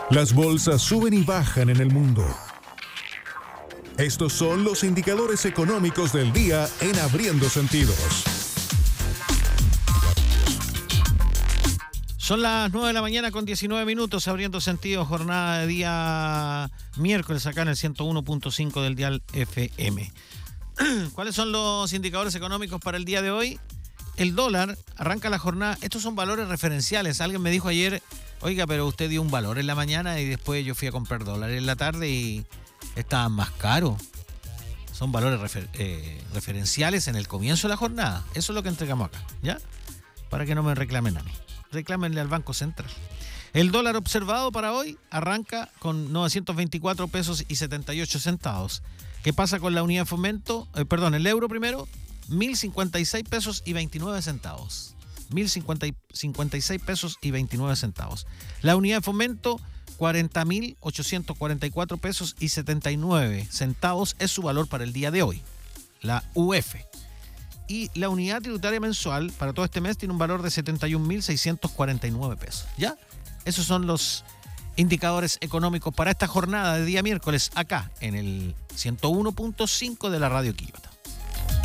Las bolsas suben y bajan en el mundo. Estos son los indicadores económicos del día en Abriendo Sentidos. Son las 9 de la mañana con 19 minutos, Abriendo Sentidos, jornada de día miércoles acá en el 101.5 del dial FM. ¿Cuáles son los indicadores económicos para el día de hoy? El dólar arranca la jornada. Estos son valores referenciales. Alguien me dijo ayer, oiga, pero usted dio un valor en la mañana y después yo fui a comprar dólares en la tarde y estaban más caros. Son valores referenciales en el comienzo de la jornada. Eso es lo que entregamos acá, ¿ya? Para que no me reclamen a mí. Reclámenle al Banco Central. El dólar observado para hoy arranca con 924 pesos y 78 centavos. ¿Qué pasa con la unidad de fomento? El euro primero, 1.056 pesos y 29 centavos. 1.056 pesos y 29 centavos. La unidad de fomento, 40.844 pesos y 79 centavos es su valor para el día de hoy. La UF. Y la unidad tributaria mensual para todo este mes tiene un valor de 71.649 pesos. ¿Ya? Esos son los indicadores económicos para esta jornada de día miércoles acá en el 101.5 de la Radio Quillota.